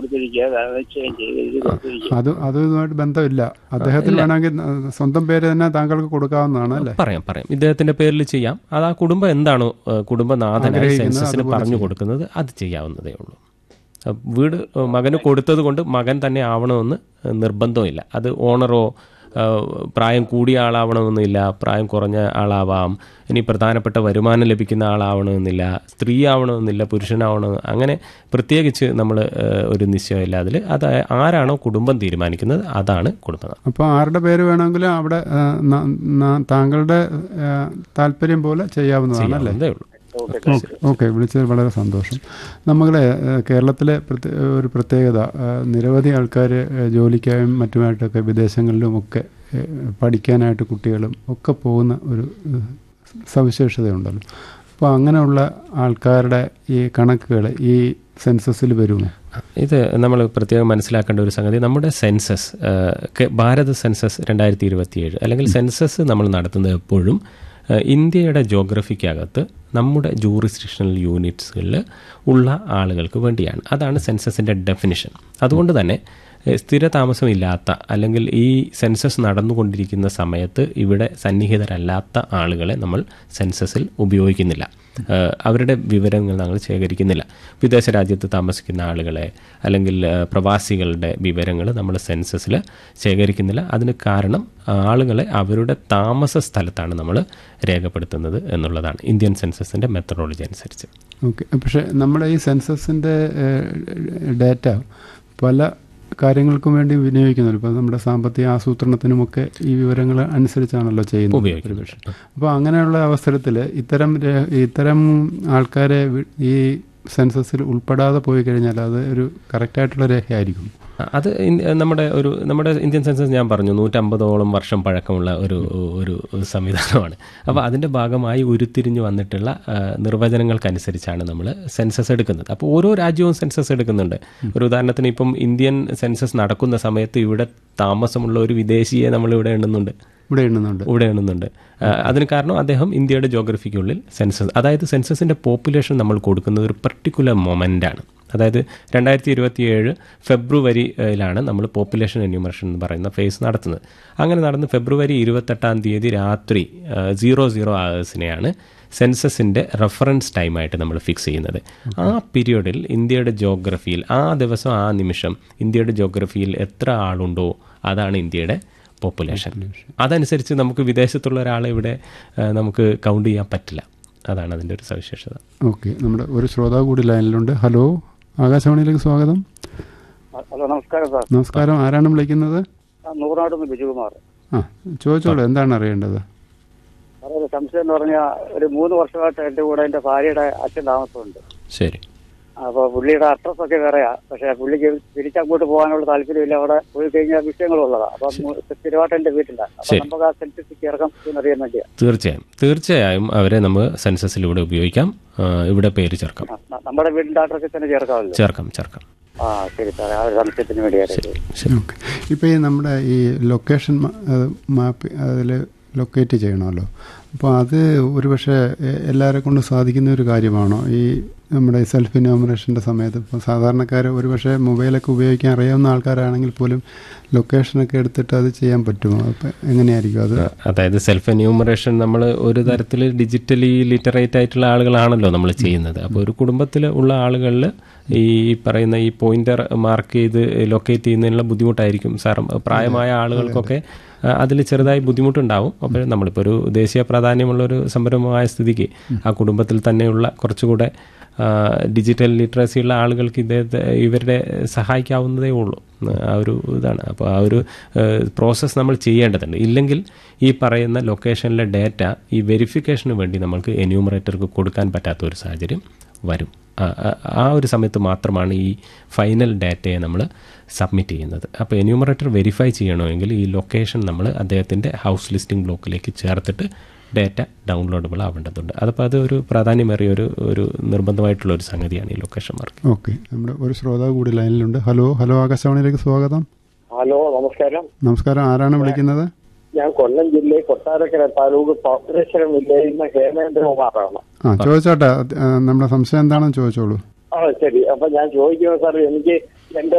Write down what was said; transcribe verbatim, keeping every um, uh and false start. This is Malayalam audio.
കൊടുത്തിരിക്കുക, നിശ്ചയം ചെയ്ത് എഴുതി കൊടുത്തിരിക്കുക. അത് അതുമായിട്ട് ബന്ധമില്ല. അദ്ദേഹത്തിന് വേണമെങ്കിൽ സ്വന്തം പേര് തന്നെ താങ്കൾക്ക് കൊടുക്കാവുന്നതാണ് അല്ലേ? പറയാം പറയാം ഇദ്ദേഹത്തിന്റെ പേരിൽ ചെയ്യാം. അത് ആ കുടുംബം എന്താണോ കുടുംബനാഥനായി സെൻസസിന് പറഞ്ഞു കൊടുക്കുന്നത് അത് ചെയ്യാവുന്നതേ ഉള്ളൂ. വീട് മകന് കൊടുത്തത് കൊണ്ട് മകൻ തന്നെ ആവണമെന്ന് നിർബന്ധമില്ല. അത് ഓണറോ പ്രായം കൂടിയ ആളാവണമെന്നില്ല, പ്രായം കുറഞ്ഞ ആളാവാം, ഇനി പ്രധാനപ്പെട്ട വരുമാനം ലഭിക്കുന്ന ആളാവണമെന്നില്ല, സ്ത്രീ ആവണമെന്നില്ല, പുരുഷനാവണം, അങ്ങനെ പ്രത്യേകിച്ച് നമ്മൾ ഒരു നിശ്ചയമില്ല. അതിൽ അത് ആരാണോ കുടുംബം തീരുമാനിക്കുന്നത് അതാണ് കുടുംബം. അപ്പോൾ ആരുടെ പേര് വേണമെങ്കിലും അവിടെ താങ്കളുടെ താല്പര്യം പോലെ ചെയ്യാവുന്നതാണ് അല്ലേ? അതേ ഉള്ളൂ. ഓക്കെ, വിളിച്ചത് വളരെ സന്തോഷം. നമ്മളെ കേരളത്തിലെ ഒരു പ്രത്യേകത, നിരവധി ആൾക്കാർ ജോലിക്കായും മറ്റുമായിട്ടൊക്കെ വിദേശങ്ങളിലുമൊക്കെ പഠിക്കാനായിട്ട് കുട്ടികളും ഒക്കെ പോകുന്ന ഒരു സവിശേഷതയുണ്ടല്ലോ. അപ്പോൾ അങ്ങനെയുള്ള ആൾക്കാരുടെ ഈ കണക്കുകൾ ഈ സെൻസസിൽ വരുമോ? ഇത് നമ്മൾ പ്രത്യേകം മനസ്സിലാക്കേണ്ട ഒരു സംഗതി, നമ്മുടെ സെൻസസ് ഭാരത സെൻസസ് രണ്ടായിരത്തി ഇരുപത്തിയേഴ് അല്ലെങ്കിൽ സെൻസസ് നമ്മൾ നടത്തുന്നത് എപ്പോഴും ഇന്ത്യയുടെ ജോഗ്രഫിക്കകത്ത് നമ്മുടെ ജൂറിസ്ഡിക്ഷണൽ യൂണിറ്റ്സുകളിൽ ഉള്ള ആളുകൾക്ക് വേണ്ടിയാണ്. അതാണ് സെൻസസിൻ്റെ ഡെഫിനിഷൻ. അതുകൊണ്ട് തന്നെ സ്ഥിരതാമസമില്ലാത്ത അല്ലെങ്കിൽ ഈ സെൻസസ് നടന്നുകൊണ്ടിരിക്കുന്ന സമയത്ത് ഇവിടെ സന്നിഹിതരല്ലാത്ത ആളുകളെ നമ്മൾ സെൻസസിൽ ഉപയോഗിക്കുന്നില്ല. അവരുടെ വിവരങ്ങൾ ഞങ്ങൾ ശേഖരിക്കുന്നില്ല. വിദേശ രാജ്യത്ത് താമസിക്കുന്ന ആളുകളെ അല്ലെങ്കിൽ പ്രവാസികളുടെ വിവരങ്ങൾ നമ്മൾ സെൻസസിൽ ശേഖരിക്കുന്നില്ല. അതിന് കാരണം ആളുകളെ അവരുടെ താമസ സ്ഥലത്താണ് നമ്മൾ രേഖപ്പെടുത്തുന്നത് എന്നുള്ളതാണ് ഇന്ത്യൻ സെൻസസിൻ്റെ മെത്തഡോളജി അനുസരിച്ച്. ഓക്കെ, പക്ഷേ നമ്മുടെ ഈ സെൻസസിൻ്റെ ഡാറ്റ പല കാര്യങ്ങൾക്കും വേണ്ടി വിനിയോഗിക്കുന്നുണ്ട്. ഇപ്പോൾ നമ്മുടെ സാമ്പത്തിക ആസൂത്രണത്തിനുമൊക്കെ ഈ വിവരങ്ങൾ അനുസരിച്ചാണല്ലോ ചെയ്യുന്നത്, ഉപയോഗിക്കുന്നത്. അപ്പോൾ അങ്ങനെയുള്ള അവസരത്തിൽ ഇത്തരം ഇത്തരം ആൾക്കാരെ ഈ സെൻസസിൽ ഉൾപ്പെടാതെ പോയി കഴിഞ്ഞാൽ അത് ഒരു കറക്റ്റായിട്ടുള്ള രേഖയായിരിക്കും. അത് നമ്മുടെ ഒരു നമ്മുടെ ഇന്ത്യൻ സെൻസസ് ഞാൻ പറഞ്ഞു നൂറ്റമ്പതോളം വർഷം പഴക്കമുള്ള ഒരു ഒരു സംവിധാനമാണ്. അപ്പോൾ അതിൻ്റെ ഭാഗമായി ഉരുത്തിരിഞ്ഞു വന്നിട്ടുള്ള നിർവചനങ്ങൾക്കനുസരിച്ചാണ് നമ്മൾ സെൻസസ് എടുക്കുന്നത്. അപ്പോൾ ഓരോ രാജ്യവും സെൻസസ് എടുക്കുന്നുണ്ട്. ഒരു ഉദാഹരണത്തിന് ഇപ്പം ഇന്ത്യൻ സെൻസസ് നടക്കുന്ന സമയത്ത് ഇവിടെ താമസമുള്ള ഒരു വിദേശിയെ നമ്മളിവിടെ എണ്ണുന്നുണ്ട് ഇവിടെ എണ്ണുന്നുണ്ട് ഇവിടെ എണ്ണുന്നുണ്ട് അതിന് കാരണം അദ്ദേഹം ഇന്ത്യയുടെ ജോഗ്രഫിക്കുള്ളിൽ സെൻസസ്, അതായത് സെൻസസിൻ്റെ പോപ്പുലേഷൻ നമ്മൾ കൊടുക്കുന്നത് ഒരു പർട്ടിക്കുലർ മൊമെൻ്റാണ്. അതായത് രണ്ടായിരത്തി ഇരുപത്തി ഏഴ് ഫെബ്രുവരിയിലാണ് നമ്മൾ പോപ്പുലേഷൻ എന്യൂമറേഷൻ എന്ന് പറയുന്ന ഫേസ് നടത്തുന്നത്. അങ്ങനെ നടന്ന് ഫെബ്രുവരി ഇരുപത്തെട്ടാം തീയതി രാത്രി സീറോ സീറോ അവേഴ്സിനെയാണ് സെൻസസിൻ്റെ റെഫറൻസ് ടൈമായിട്ട് നമ്മൾ ഫിക്സ് ചെയ്യുന്നത്. ആ പീരിയഡിൽ ഇന്ത്യയുടെ ജോഗ്രഫിയിൽ ആ ദിവസം ആ നിമിഷം ഇന്ത്യയുടെ ജോഗ്രഫിയിൽ എത്ര ആളുണ്ടോ അതാണ് ഇന്ത്യയുടെ പോപ്പുലേഷൻ. അതനുസരിച്ച് നമുക്ക് വിദേശത്തുള്ള ഒരാളെ ഇവിടെ നമുക്ക് കൗണ്ട് ചെയ്യാൻ പറ്റില്ല. അതാണ് അതിൻ്റെ ഒരു സവിശേഷത. ഓക്കെ, നമ്മുടെ ഒരു ശ്രോതാവ് കൂടി ലൈനിലുണ്ട്. ഹലോ, ആകാശവാണിയിലേക്ക് സ്വാഗതം. ഹലോ, നമസ്കാരം സാർ. നമസ്കാരം, ആരാണ് വിളിക്കുന്നത്? നൂറാട് ബിജുകുമാർ. ആ, ചോദിച്ചോളൂ, എന്താണ് അറിയേണ്ടത്? സാറേ, സംശയം എന്ന് പറഞ്ഞാൽ ഒരു മൂന്ന് വർഷമായിട്ട് എൻ്റെ കൂടെ എൻ്റെ ഭാര്യയുടെ അച്ഛൻ താമസമുണ്ട്. ശരി. അപ്പോൾ പുള്ളിയുടെ അഡ്രസ് ഒക്കെ വേറെയാ, പക്ഷേ പുള്ളിക്ക് തിരിച്ചങ്ങോട്ട് പോകാനുള്ള താല്പര്യമില്ല. അവിടെ പോയി കഴിഞ്ഞാൽ വിഷയങ്ങളുള്ളതാണ്. അപ്പം സ്ഥിരമായിട്ട് എൻ്റെ വീട്ടിലാണ്. അപ്പം നമുക്ക് ആ സെൻസസിക്ക് ഇറക്കം എന്നറിയാൻ വേണ്ടിയാണ്. തീർച്ചയായും തീർച്ചയായും അവരെ നമുക്ക് സെൻസസിലൂടെ ഉപയോഗിക്കാം, ഇവിടെ പേര് ചേർക്കാം. നമ്മുടെ വീടിൻ്റെ അഡ്രസ്സിൽ തന്നെ ചേർക്കാമല്ലോ? ചേർക്കാം ചേർക്കാം ആ, ശരി സാറേ, ആ ഒരു സംശയത്തിന് വേണ്ടിയായിരുന്നു. ശരി, ഓക്കെ. ഇപ്പോൾ ഈ നമ്മുടെ ഈ ലൊക്കേഷൻ മാപ്പ് അതിൽ ലൊക്കേറ്റ് ചെയ്യണമല്ലോ. അപ്പോൾ അത് ഒരുപക്ഷെ എല്ലാവരെ കൊണ്ട് സാധിക്കുന്ന ഒരു കാര്യമാണോ ഈ നമ്മുടെ സെൽഫ് ഇനോമിനേഷൻ്റെ സമയത്ത്? ഇപ്പോൾ സാധാരണക്കാർ ഒരുപക്ഷെ മൊബൈലൊക്കെ ഉപയോഗിക്കാൻ അറിയാവുന്ന ആൾക്കാരാണെങ്കിൽ പോലും ലൊക്കേഷനൊക്കെ എടുത്തിട്ട് അത് ചെയ്യാൻ പറ്റുമോ? അപ്പം എങ്ങനെയായിരിക്കും അത്? അതായത് സെൽഫ് എന്യൂമറേഷൻ നമ്മൾ ഒരു തരത്തിൽ ഡിജിറ്റലി ലിറ്ററേറ്റ് ആയിട്ടുള്ള ആളുകളാണല്ലോ നമ്മൾ ചെയ്യുന്നത്. അപ്പോൾ ഒരു കുടുംബത്തിൽ ഉള്ള ആളുകളിൽ ഈ പറയുന്ന ഈ പോയിന്റർ മാർക്ക് ചെയ്ത് ലൊക്കേറ്റ് ചെയ്യുന്നതിനുള്ള ബുദ്ധിമുട്ടായിരിക്കും സാർ. പ്രായമായ ആളുകൾക്കൊക്കെ അതിൽ ചെറുതായി ബുദ്ധിമുട്ടുണ്ടാവും. അപ്പോൾ നമ്മളിപ്പോൾ ഒരു ദേശീയ പ്രാധാന്യമുള്ളൊരു സംരംഭമായ സ്ഥിതിക്ക് ആ കുടുംബത്തിൽ തന്നെയുള്ള കുറച്ചുകൂടെ ഡിജിറ്റൽ ലിറ്ററസി ഉള്ള ആളുകൾക്ക് ഇദ്ദേഹത്തെ ഇവരുടെ സഹായിക്കാവുന്നതേ ഉള്ളൂ. ആ ഒരു ഇതാണ്. അപ്പോൾ ആ ഒരു പ്രോസസ്സ് നമ്മൾ ചെയ്യേണ്ടതുണ്ട്. ഇല്ലെങ്കിൽ ഈ പറയുന്ന ലൊക്കേഷനിലെ ഡാറ്റ ഈ വെരിഫിക്കേഷന് വേണ്ടി നമ്മൾക്ക് എന്യൂമറേറ്റർക്ക് കൊടുക്കാൻ പറ്റാത്ത ഒരു സാഹചര്യം വരും. ആ ഒരു സമയത്ത് മാത്രമാണ് ഈ ഫൈനൽ ഡാറ്റയെ നമ്മൾ സബ്മിറ്റ് ചെയ്യുന്നത്. അപ്പോൾ എന്യൂമറേറ്റർ വെരിഫൈ ചെയ്യണമെങ്കിൽ ഈ ലൊക്കേഷൻ നമ്മൾ അദ്ദേഹത്തിൻ്റെ ഹൗസ് ലിസ്റ്റിംഗ് ബ്ലോക്കിലേക്ക് ചേർത്തിട്ട് ഡാറ്റ ഡൗൺലോഡബിൾ ആവേണ്ടതുണ്ട്. അതപ്പോൾ അത് ഒരു പ്രാധാന്യമേറിയ ഒരു ഒരു നിർബന്ധമായിട്ടുള്ള ഒരു സംഗതിയാണ് ഈ ലൊക്കേഷൻ മാർക്ക്. ഓക്കെ, നമ്മുടെ ഒരു ശ്രോതാവ് കൂടി ലൈനിലുണ്ട്. ഹലോ ഹലോ ആകാശവാണിയിലേക്ക് സ്വാഗതം. ഹലോ, നമസ്കാരം. നമസ്കാരം, ആരാണ് വിളിക്കുന്നത്? ഞാൻ കൊല്ലം ജില്ലയിൽ കൊട്ടാരക്കര താലൂക്ക് കോർപ്പറേഷൻ വില്ലേജിൽ നിന്ന് ഹേമേന്ദ്രകുമാറാണ്. ആ, ചോദിച്ചോട്ടെ, നമ്മുടെ സംശയം എന്താണെന്ന് ചോദിച്ചോളൂ. ആ, ശരി. അപ്പൊ ഞാൻ ചോദിക്കുന്നത് സാർ, എനിക്ക് എന്റെ